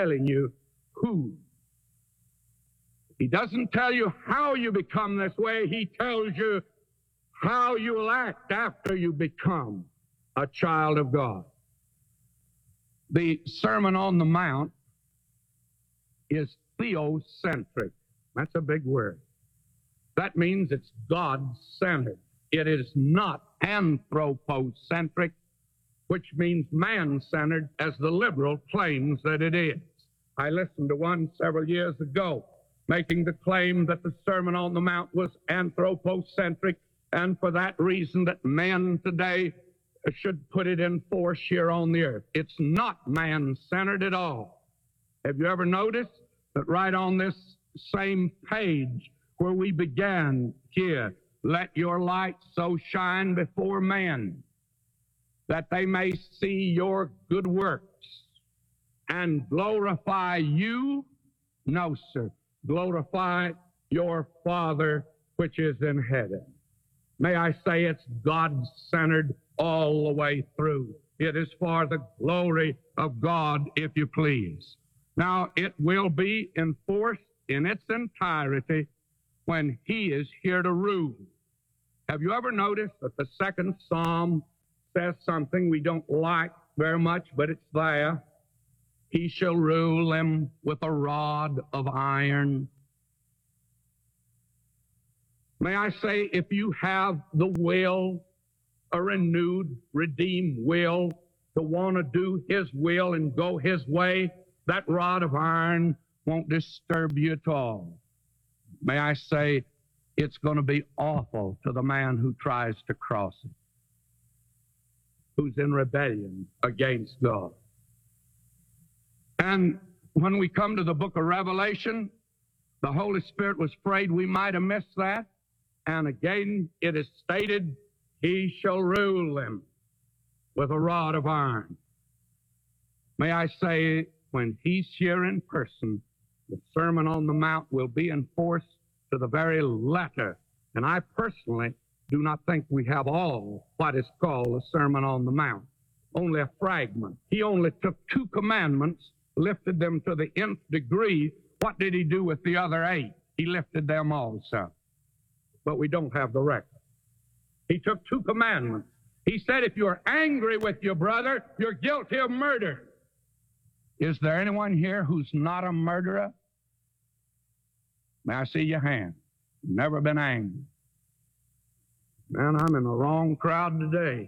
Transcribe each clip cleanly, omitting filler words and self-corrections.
telling you who. He doesn't tell you how you become this way. He tells you how you will act after you become a child of God. The Sermon on the Mount is theocentric. That's a big word. That means it's God-centered. It is not anthropocentric, which means man-centered, as the liberal claims that it is. I listened to one several years ago making the claim that the Sermon on the Mount was anthropocentric, and for that reason that men today should put it in force here on the earth. It's not man-centered at all. Have you ever noticed that right on this same page where we began here, let your light so shine before men that they may see your good works and glorify you? No, sir. Glorify your Father which is in heaven. May I say it's God-centered all the way through. It is for the glory of God, if you please. Now, it will be enforced in its entirety when He is here to rule. Have you ever noticed that the second Psalm says something we don't like very much, but it's there? He shall rule them with a rod of iron. May I say, if you have the will, a renewed, redeemed will, to want to do His will and go His way, that rod of iron won't disturb you at all. May I say, it's going to be awful to the man who tries to cross it, who's in rebellion against God. And when we come to the book of Revelation, the Holy Spirit was afraid we might have missed that. And again, it is stated, He shall rule them with a rod of iron. May I say, when He's here in person, the Sermon on the Mount will be enforced to the very letter. And I personally do not think we have all what is called the Sermon on the Mount. Only a fragment. He only took 2 commandments, lifted them to the nth degree. What did He do with the other 8? He lifted them also. But we don't have the record. He took 2 commandments. He said, if you're angry with your brother, you're guilty of murder. Is there anyone here who's not a murderer? May I see your hand? Never been angry. Man, I'm in the wrong crowd today.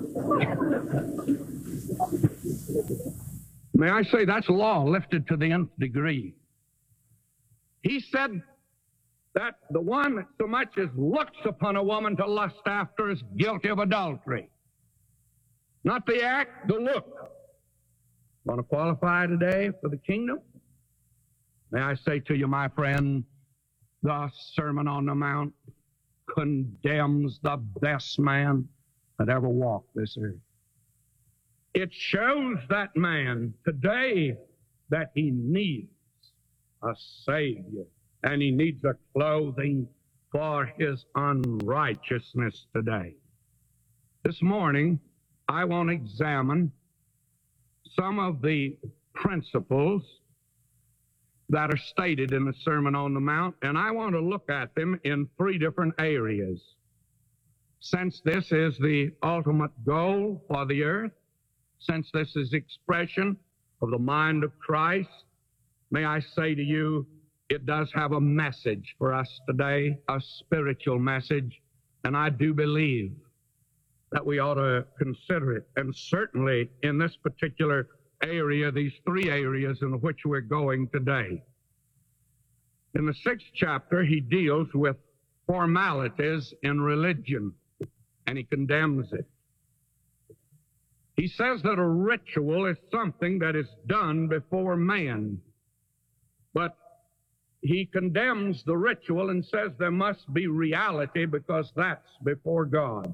May I say that's law lifted to the nth degree. He said that the one that so much as looks upon a woman to lust after is guilty of adultery. Not the act, the look. Want to qualify today for the kingdom? May I say to you, my friend, the Sermon on the Mount condemns the best man that ever walked this earth. It shows that man today that he needs a Savior, and he needs a clothing for his unrighteousness today. This morning, I want to examine some of the principles that are stated in the Sermon on the Mount, and I want to look at them in 3 different areas. Since this is the ultimate goal for the earth, since this is expression of the mind of Christ, may I say to you, it does have a message for us today, a spiritual message, and I do believe that we ought to consider it. And certainly in this particular area, these 3 areas in which we're going today. In the 6th chapter, he deals with formalities in religion, and he condemns it. He says that a ritual is something that is done before man, but he condemns the ritual and says there must be reality because that's before God.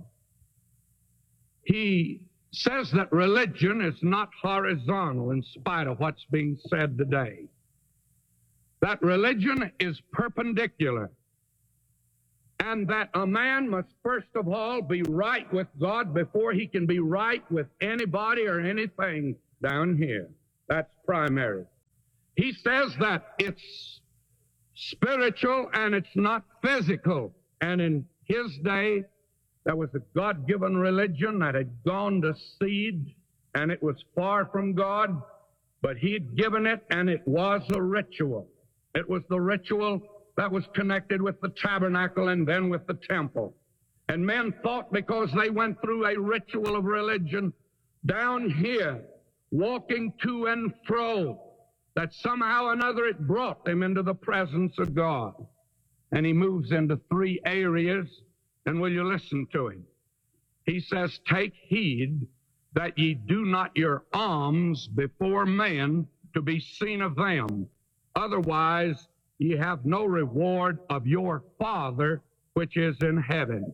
He says that religion is not horizontal in spite of what's being said today. That religion is perpendicular, and that a man must first of all be right with God before he can be right with anybody or anything down here. That's primary. He says that it's spiritual and it's not physical. And in his day, there was a God-given religion that had gone to seed, and it was far from God, but he had given it, and it was a ritual. It was the ritual that was connected with the tabernacle and then with the temple. And men thought because they went through a ritual of religion down here, walking to and fro, that somehow or another it brought them into the presence of God. And he moves into three areas, and will you listen to him? He says, take heed that ye do not your alms before men to be seen of them. Otherwise, ye have no reward of your Father which is in heaven.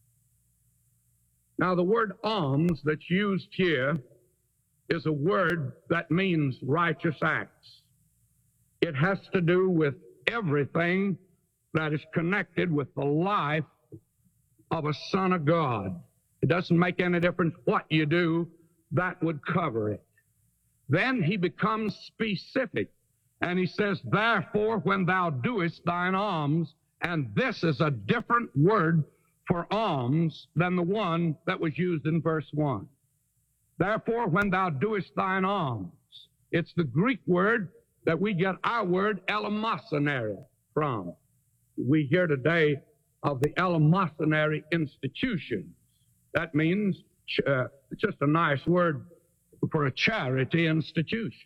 Now, the word alms that's used here is a word that means righteous acts. It has to do with everything that is connected with the life of a son of God. It doesn't make any difference what you do, that would cover it. Then he becomes specific, and he says, therefore, when thou doest thine alms, and this is a different word for alms than the one that was used in verse 1. Therefore, when thou doest thine alms, it's the Greek word that we get our word eleemosynary from. We hear today of the eleemosynary institutions. That means it's just a nice word for a charity institution.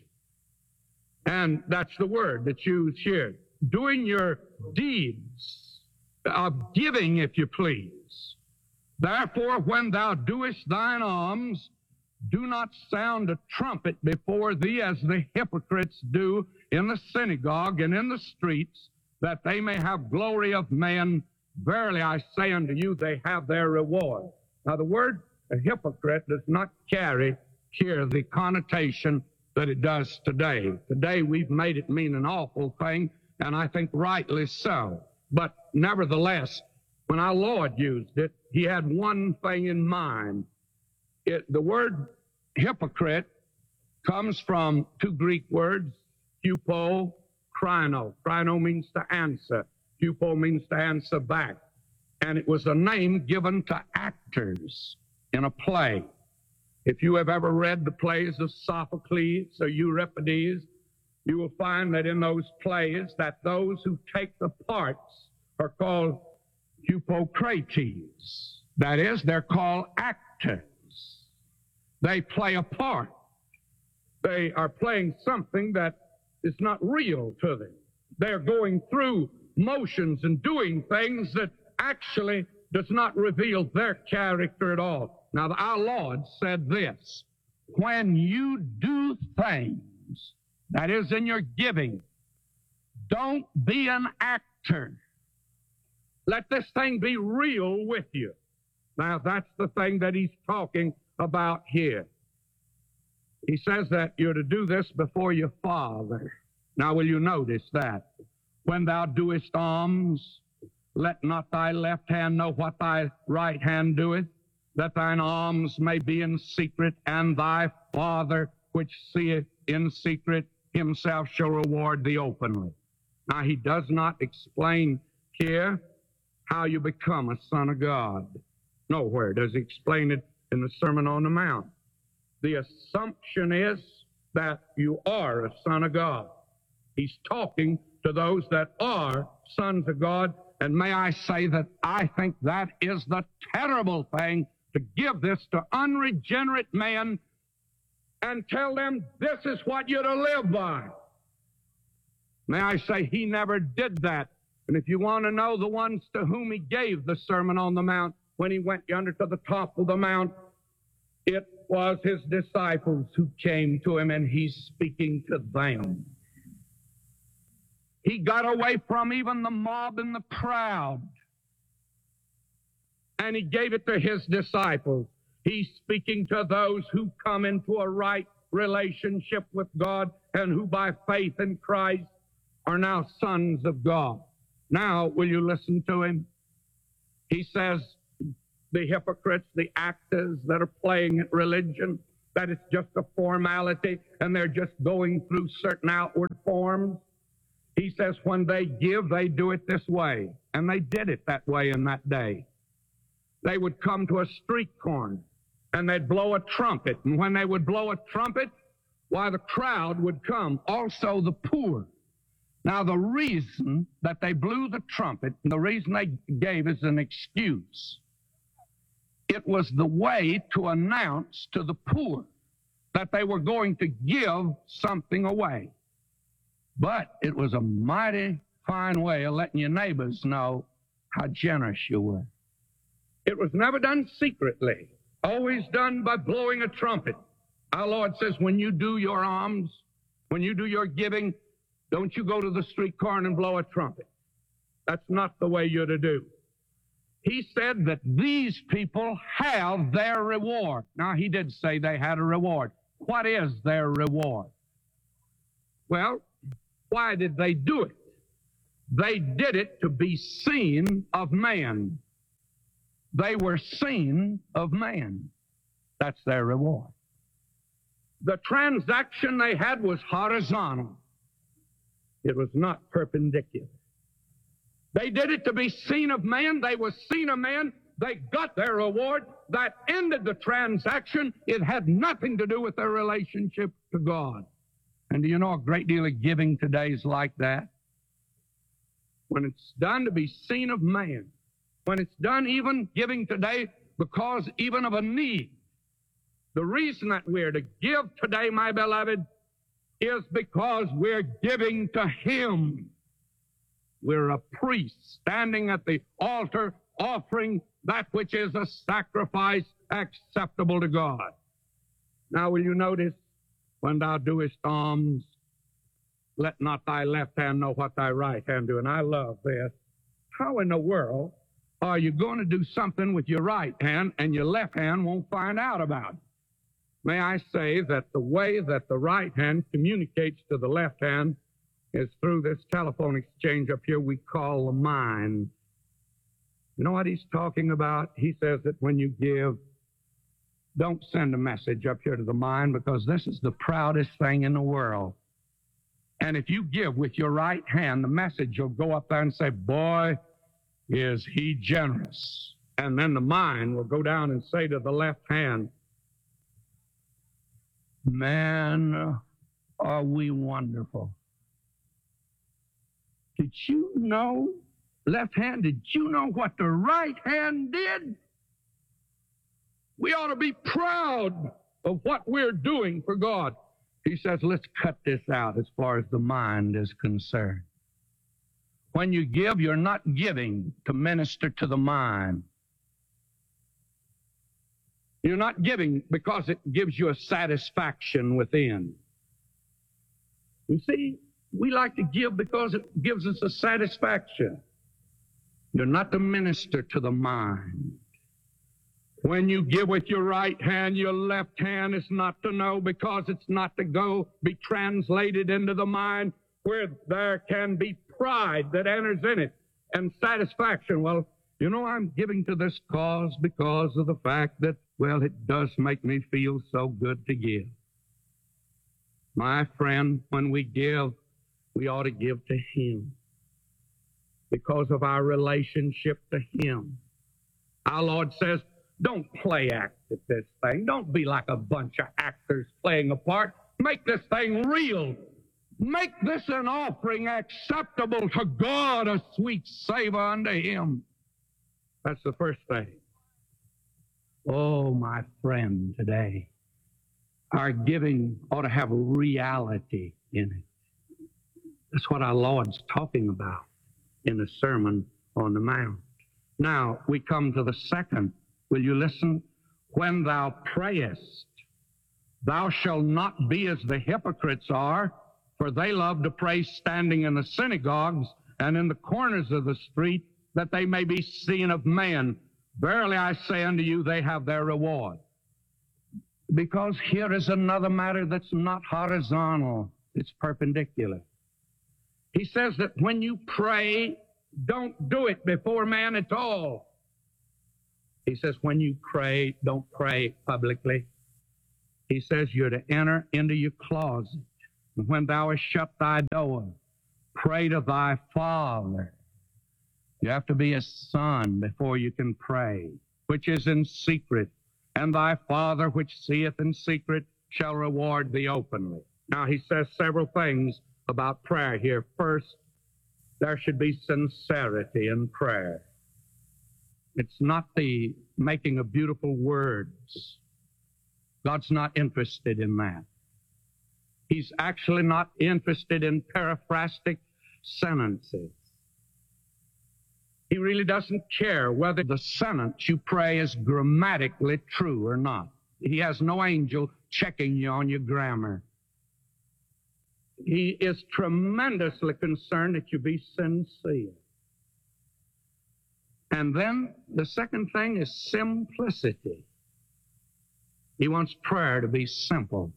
And that's the word that's used here. Doing your deeds of giving, if you please. Therefore, when thou doest thine alms, do not sound a trumpet before thee as the hypocrites do in the synagogue and in the streets, that they may have glory of men. Verily I say unto you, they have their reward. Now the word a hypocrite does not carry here the connotation that it does today. Today we've made it mean an awful thing, and I think rightly so. But nevertheless, when our Lord used it, he had one thing in mind. The word hypocrite comes from two Greek words, hupo, krino. Krino means to answer. Hupo means to answer back. And it was a name given to actors in a play. If you have ever read the plays of Sophocles or Euripides, you will find that in those plays that those who take the parts are called hypocrates. That is, they're called actors. They play a part. They are playing something that is not real to them. They're going through motions and doing things that actually does not reveal their character at all. Now, our Lord said this, when you do things, that is in your giving, don't be an actor. Let this thing be real with you. Now, that's the thing that he's talking about here. He says that you're to do this before your Father. Now, will you notice that? When thou doest alms, let not thy left hand know what thy right hand doeth, that thine alms may be in secret, and thy Father which seeth in secret himself shall reward thee openly. Now, he does not explain here how you become a son of God. Nowhere does he explain it in the Sermon on the Mount. The assumption is that you are a son of God. He's talking to those that are sons of God, and may I say that I think that is the terrible thing, to give this to unregenerate men and tell them this is what you're to live by. May I say he never did that. And if you want to know the ones to whom he gave the Sermon on the Mount, when he went yonder to the top of the mount, it was his disciples who came to him, and he's speaking to them. He got away from even the mob and the crowd, and he gave it to his disciples. He's speaking to those who come into a right relationship with God and who by faith in Christ are now sons of God. Now, will you listen to him? He says the hypocrites, the actors that are playing at religion, that it's just a formality and they're just going through certain outward forms. He says when they give, they do it this way. And they did it that way in that day. They would come to a street corner and they'd blow a trumpet. And when they would blow a trumpet, why, the crowd would come, also the poor. Now, the reason that they blew the trumpet, and the reason they gave as an excuse, it was the way to announce to the poor that they were going to give something away. But it was a mighty fine way of letting your neighbors know how generous you were. It was never done secretly, always done by blowing a trumpet. Our Lord says, when you do your alms, when you do your giving, don't you go to the street corner and blow a trumpet. That's not the way you're to do. He said that these people have their reward. Now, he did say they had a reward. What is their reward? Well, why did they do it? They did it to be seen of man. They were seen of man. That's their reward. The transaction they had was horizontal. It was not perpendicular. They did it to be seen of man. They were seen of man. They got their reward. That ended the transaction. It had nothing to do with their relationship to God. And do you know a great deal of giving today is like that? When it's done to be seen of man. When it's done even giving today because even of a need. The reason that we're to give today, my beloved, is because we're giving to Him. We're a priest standing at the altar offering that which is a sacrifice acceptable to God. Now, will you notice, when thou doest alms, let not thy left hand know what thy right hand do. And I love this. How in the world are you going to do something with your right hand and your left hand won't find out about it? May I say that the way that the right hand communicates to the left hand is through this telephone exchange up here we call the mind. You know what he's talking about? He says that when you give, don't send a message up here to the mind, because this is the proudest thing in the world. And if you give with your right hand, the message will go up there and say, boy, is he generous. And then the mind will go down and say to the left hand, man, are we wonderful. Did you know, left hand, did you know what the right hand did? We ought to be proud of what we're doing for God. He says, let's cut this out as far as the mind is concerned. When you give, you're not giving to minister to the mind. You're not giving because it gives you a satisfaction within. You see, we like to give because it gives us a satisfaction. You're not to minister to the mind. When you give with your right hand, your left hand is not to know, because it's not to go be translated into the mind where there can be pride that enters in it and satisfaction. Well, you know, I'm giving to this cause because of the fact that, well, it does make me feel so good to give. My friend, when we give, we ought to give to Him because of our relationship to Him. Our Lord says, don't play act at this thing. Don't be like a bunch of actors playing a part. Make this thing real. Make this an offering acceptable to God, a sweet savor unto Him. That's the first thing. Oh, my friend, today, our giving ought to have reality in it. That's what our Lord's talking about in the Sermon on the Mount. Now, we come to the second. Will you listen? When thou prayest, thou shalt not be as the hypocrites are, for they love to pray standing in the synagogues and in the corners of the street, that they may be seen of men. Verily I say unto you, they have their reward. Because here is another matter that's not horizontal, it's perpendicular. He says that when you pray, don't do it before man at all. He says when you pray, don't pray publicly. He says you're to enter into your closet. And when thou hast shut thy door, pray to thy Father. You have to be a son before you can pray, which is in secret. And thy Father which seeth in secret shall reward thee openly. Now he says several things about prayer here. First, there should be sincerity in prayer. It's not the making of beautiful words. God's not interested in that. He's actually not interested in paraphrastic sentences. He really doesn't care whether the sentence you pray is grammatically true or not. He has no angel checking you on your grammar. He is tremendously concerned that you be sincere. And then the second thing is simplicity. He wants prayer to be simple.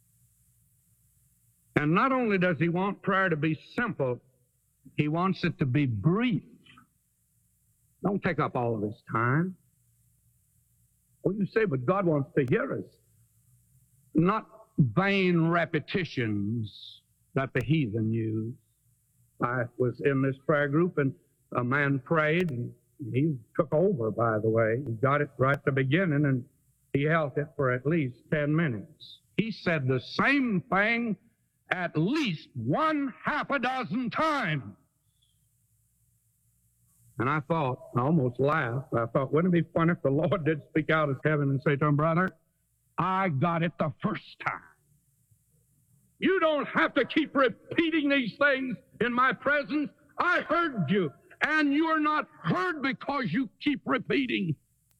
And not only does he want prayer to be simple, he wants it to be brief. Don't take up all of his time. Well, you say, but God wants to hear us. Not vain repetitions that the heathen use. I was in this prayer group, and a man prayed, and he took over, by the way. He got it right at the beginning, and he held it for at least 10 minutes. He said the same thing at least 1/2 times. And I thought, I almost laughed. I thought, wouldn't it be funny if the Lord did speak out of heaven and say to him, brother, I got it the first time. You don't have to keep repeating these things in my presence. I heard you, and you're not heard because you keep repeating.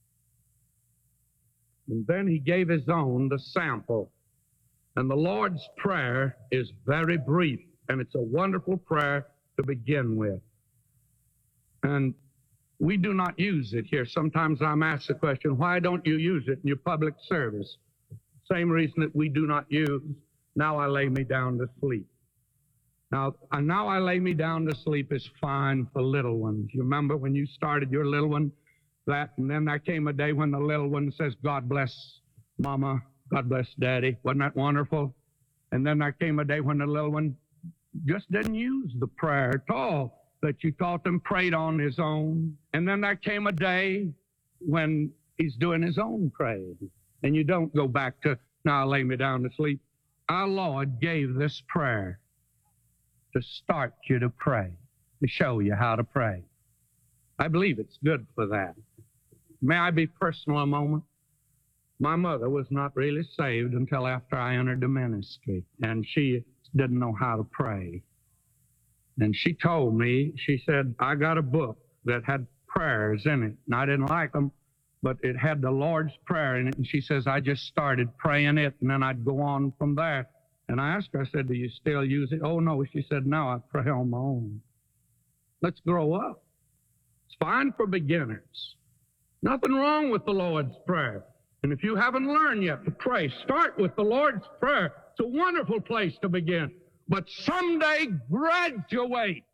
And then he gave his own, the sample. And the Lord's Prayer is very brief, and it's a wonderful prayer to begin with. And we do not use it here. Sometimes I'm asked the question, why don't you use it in your public service? Same reason that we do not use, now I lay me down to sleep. Now I lay me down to sleep is fine for little ones. You remember when you started your little one, and then there came a day when the little one says, God bless Mama, God bless Daddy. Wasn't that wonderful? And then there came a day when the little one just didn't use the prayer at all that you taught them, prayed on his own. And then there came a day when he's doing his own praise. And you don't go back to, now I lay me down to sleep. Our Lord gave this prayer to start you to pray, to show you how to pray. I believe it's good for that. May I be personal a moment? My mother was not really saved until after I entered the ministry, and she didn't know how to pray. And she told me, she said, I got a book that had prayers in it, and I didn't like them, but it had the Lord's Prayer in it, and she says, I just started praying it, and then I'd go on from there. And I asked her, I said, do you still use it? Oh, no. She said, no, I pray on my own. Let's grow up. It's fine for beginners. Nothing wrong with the Lord's Prayer. And if you haven't learned yet to pray, start with the Lord's Prayer. It's a wonderful place to begin. But someday graduate.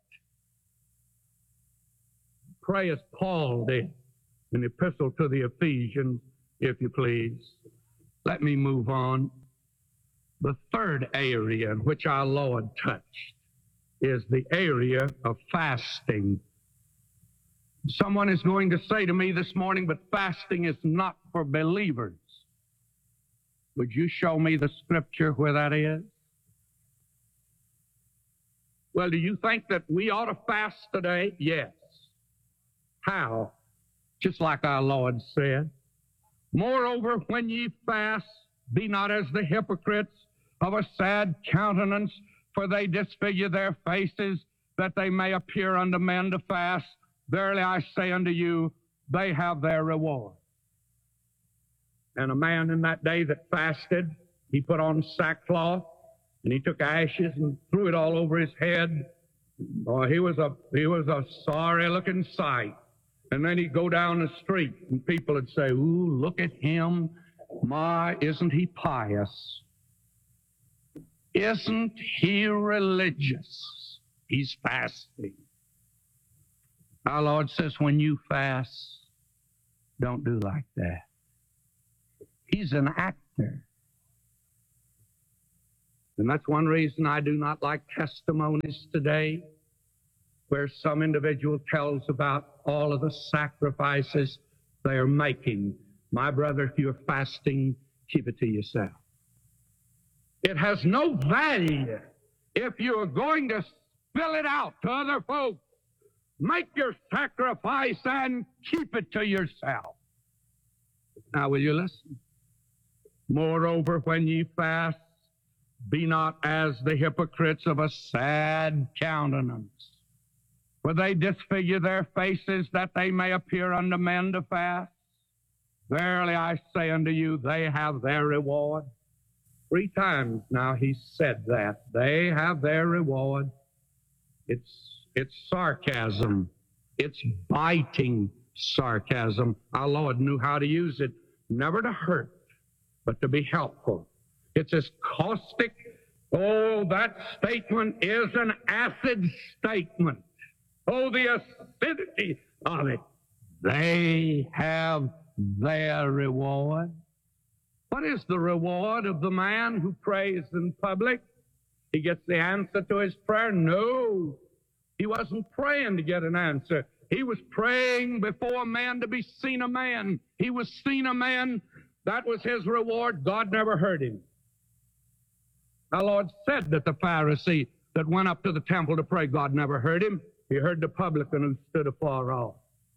Pray as Paul did in the Epistle to the Ephesians, if you please. Let me move on. The third area in which our Lord touched is the area of fasting. Someone is going to say to me this morning, but fasting is not for believers. Would you show me the scripture where that is? Well, do you think that we ought to fast today? Yes. How? Just like our Lord said. Moreover, when ye fast, be not as the hypocrites of a sad countenance, for they disfigure their faces, that they may appear unto men to fast. Verily I say unto you, they have their reward. And a man in that day that fasted, he put on sackcloth, and he took ashes and threw it all over his head. Oh, he was a sorry-looking sight. And then he'd go down the street, and people would say, ooh, look at him. My, isn't he pious? Isn't he religious? He's fasting. Our Lord says, when you fast, don't do like that. He's an actor. And that's one reason I do not like testimonies today, where some individual tells about all of the sacrifices they are making. My brother, if you're fasting, keep it to yourself. It has no value if you're going to spill it out to other folks. Make your sacrifice and keep it to yourself. Now, will you listen? Moreover, when ye fast, be not as the hypocrites of a sad countenance, for they disfigure their faces that they may appear unto men to fast. Verily I say unto you, they have their reward. 3 times now he said that. They have their reward. It's sarcasm. It's biting sarcasm. Our Lord knew how to use it, never to hurt, but to be helpful. It's as caustic. Oh, that statement is an acid statement. Oh, the acidity of it. They have their reward. What is the reward of the man who prays in public? He gets the answer to his prayer? No. He wasn't praying to get an answer. He was praying before man to be seen a man. He was seen a man. That was his reward. God never heard him. Our Lord said that the Pharisee that went up to the temple to pray, God never heard him. He heard the publican who stood afar off.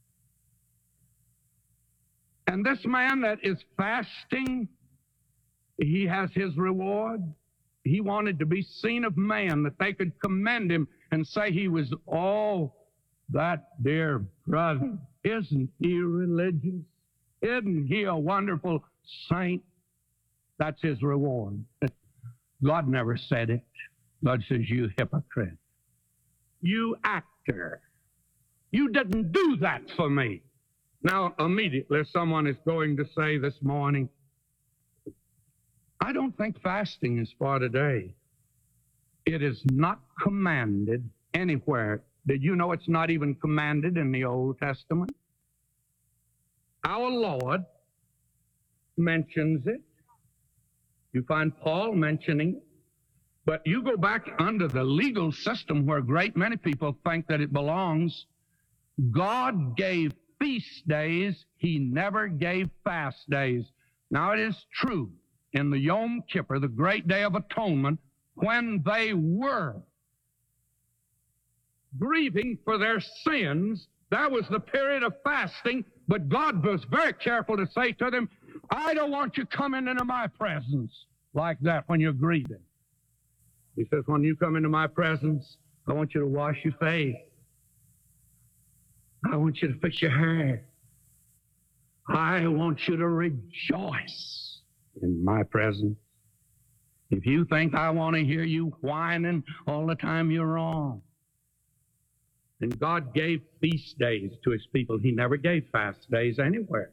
And this man that is fasting, he has his reward. He wanted to be seen of man, that they could commend him and say he was, oh, that dear brother, isn't he religious? Isn't he a wonderful saint? That's his reward. God never said it. God says, you hypocrite. You actor. You didn't do that for me. Now, immediately, someone is going to say this morning, I don't think fasting is for today. It is not commanded anywhere. Did you know it's not even commanded in the Old Testament? Our Lord mentions it. You find Paul mentioning it. But you go back under the legal system where a great many people think that it belongs. God gave feast days. He never gave fast days. Now, it is true, in the Yom Kippur, the great day of atonement, when they were grieving for their sins, that was the period of fasting, but God was very careful to say to them, I don't want you coming into my presence like that when you're grieving. He says, when you come into my presence, I want you to wash your face. I want you to fix your hair. I want you to rejoice in my presence. If you think I want to hear you whining all the time, you're wrong. And God gave feast days to his people. He never gave fast days anywhere.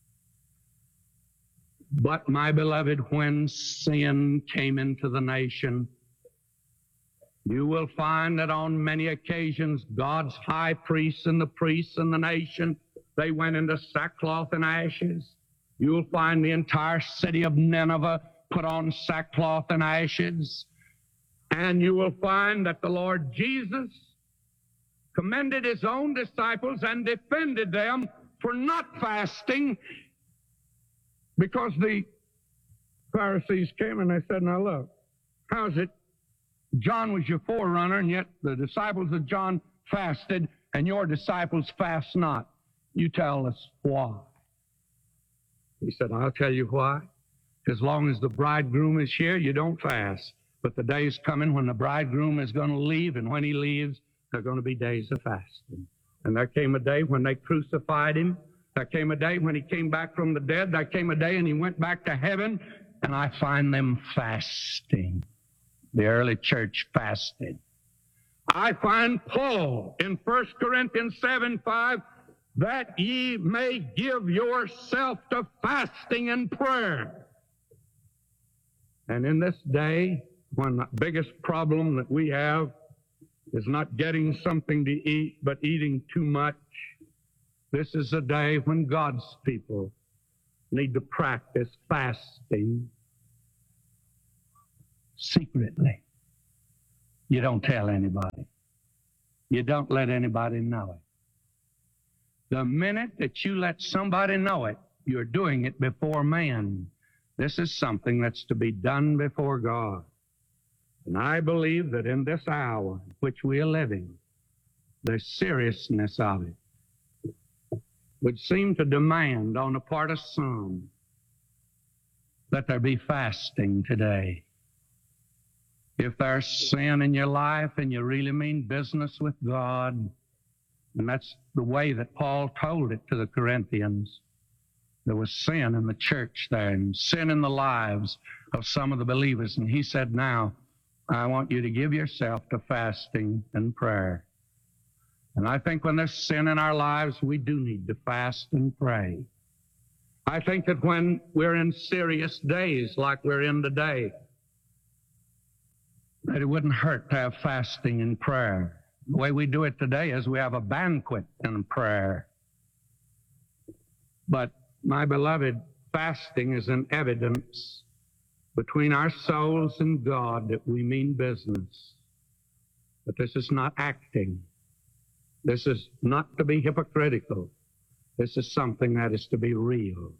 But, my beloved, when sin came into the nation, you will find that on many occasions God's high priests and the priests in the nation, they went into sackcloth and ashes. You will find the entire city of Nineveh put on sackcloth and ashes. And you will find that the Lord Jesus commended his own disciples and defended them for not fasting, because the Pharisees came and they said, now look, how's it? John was your forerunner, and yet the disciples of John fasted, and your disciples fast not. You tell us why. He said, I'll tell you why. As long as the bridegroom is here, you don't fast. But the day's coming when the bridegroom is going to leave, and when he leaves, there are going to be days of fasting. And there came a day when they crucified him. There came a day when he came back from the dead. There came a day and he went back to heaven, and I find them fasting. The early church fasted. I find Paul in 1 Corinthians 7:5, that ye may give yourself to fasting and prayer. And in this day, when the biggest problem that we have is not getting something to eat, but eating too much, this is a day when God's people need to practice fasting. secretly. You don't tell anybody. You don't let anybody know it. The minute that you let somebody know it, you're doing it before man. This is something that's to be done before God. And I believe that in this hour in which we are living, the seriousness of it would seem to demand on the part of some that there be fasting today. If there's sin in your life and you really mean business with God, and that's the way that Paul told it to the Corinthians, there was sin in the church there and sin in the lives of some of the believers. And he said, now, I want you to give yourself to fasting and prayer. And I think when there's sin in our lives, we do need to fast and pray. I think that when we're in serious days like we're in today, that it wouldn't hurt to have fasting and prayer. The way we do it today is we have a banquet and prayer. But, my beloved, fasting is an evidence between our souls and God that we mean business. But this is not acting. This is not to be hypocritical. This is something that is to be real.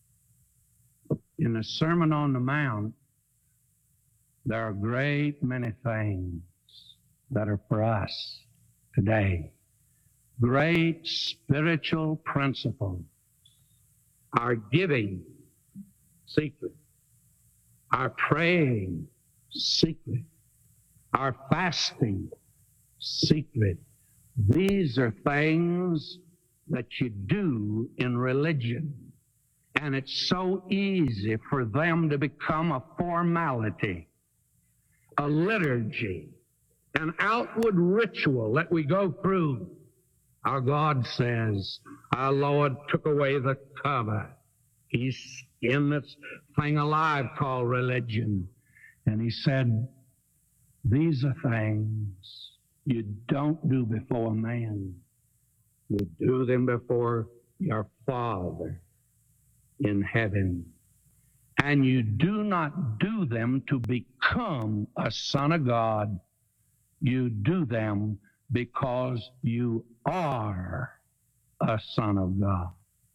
In the Sermon on the Mount, there are a great many things that are for us today. Great spiritual principles. Our giving, secret. Our praying, secret. Our fasting, secret. These are things that you do in religion. And it's so easy for them to become a formality, a liturgy, an outward ritual that we go through. Our God says, our Lord took away the cover. He's in this thing alive called religion. And he said, these are things you don't do before man. You do them before your Father in heaven. And you do not do them to become a son of God. You do them because you are a son of God.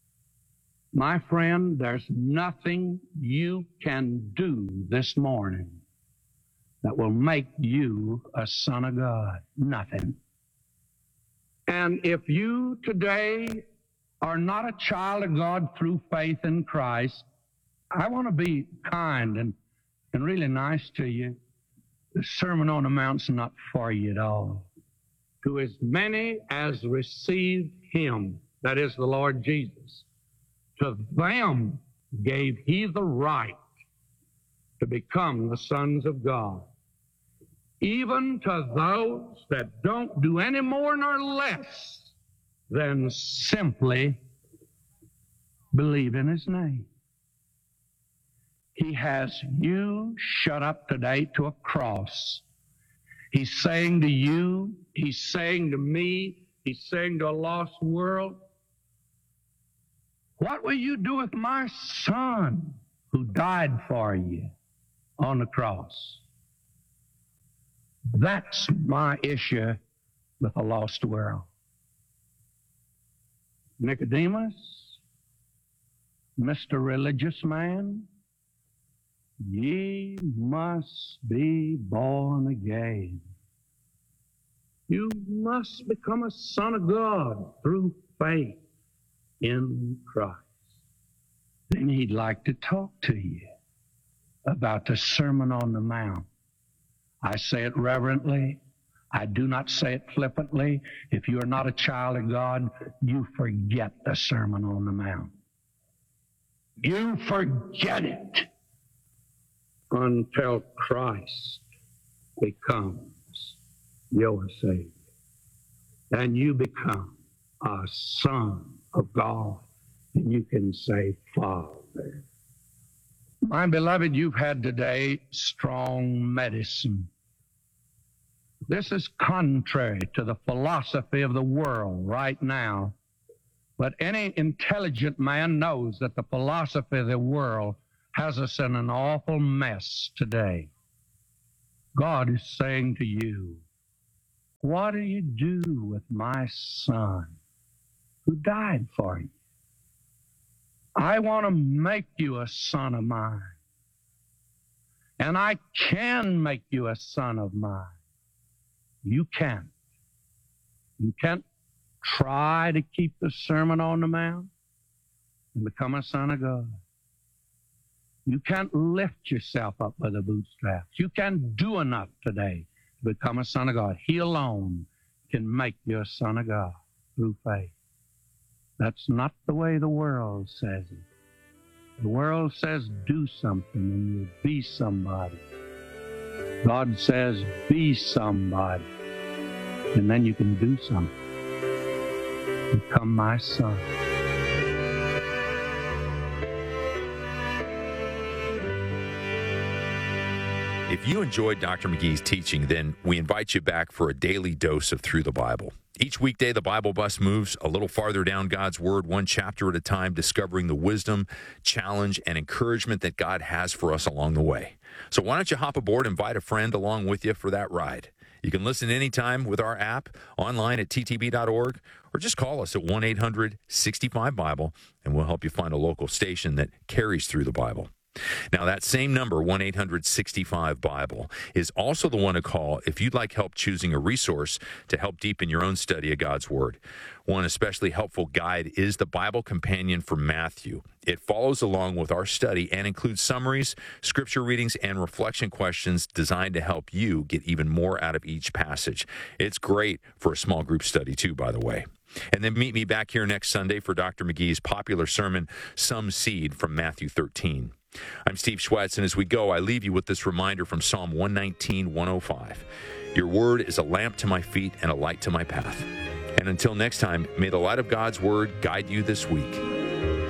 My friend, there's nothing you can do this morning that will make you a son of God. Nothing. And if you today are not a child of God through faith in Christ, I want to be kind and really nice to you. The Sermon on the Mount's not for you at all. To as many as received him, that is the Lord Jesus, to them gave he the right to become the sons of God. Even to those that don't do any more nor less than simply believe in his name. He has you shut up today to a cross. He's saying to you, he's saying to me, he's saying to a lost world, what will you do with my son who died for you on the cross? That's my issue with a lost world. Nicodemus, Mr. Religious Man, ye must be born again. You must become a son of God through faith in Christ. Then he'd like to talk to you about the Sermon on the Mount. I say it reverently. I do not say it flippantly. If you are not a child of God, you forget the Sermon on the Mount. You forget it until Christ becomes your Savior. And you become a son of God. And you can say, Father. My beloved, you've had today strong medicine. This is contrary to the philosophy of the world right now. But any intelligent man knows that the philosophy of the world has us in an awful mess today. God is saying to you, what do you do with my son who died for you? I want to make you a son of mine. And I can make you a son of mine. You can't. You can't try to keep the Sermon on the Mount and become a son of God. You can't lift yourself up by the bootstraps. You can't do enough today to become a son of God. He alone can make you a son of God through faith. That's not the way the world says it. The world says do something and you'll be somebody. God says be somebody, and then you can do something. Become my son. If you enjoyed Dr. McGee's teaching, then we invite you back for a daily dose of Through the Bible. Each weekday, the Bible bus moves a little farther down God's Word, one chapter at a time, discovering the wisdom, challenge, and encouragement that God has for us along the way. So why don't you hop aboard, invite a friend along with you for that ride. You can listen anytime with our app, online at ttb.org, or just call us at 1-800-65-BIBLE, and we'll help you find a local station that carries through the Bible. Now, that same number, 1-800-65-BIBLE, is also the one to call if you'd like help choosing a resource to help deepen your own study of God's Word. One especially helpful guide is the Bible Companion for Matthew. It follows along with our study and includes summaries, scripture readings, and reflection questions designed to help you get even more out of each passage. It's great for a small group study, too, by the way. And then meet me back here next Sunday for Dr. McGee's popular sermon, Some Seed from Matthew 13. I'm Steve Schwetz, and as we go, I leave you with this reminder from Psalm 119:105. Your word is a lamp to my feet and a light to my path. And until next time, may the light of God's word guide you this week.